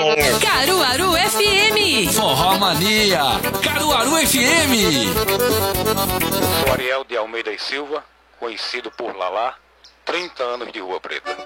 Caruaru FM. Forró Mania. Caruaru FM. Sou Ariel de Almeida e Silva, conhecido por Lalá, 30 anos de Rua Preta.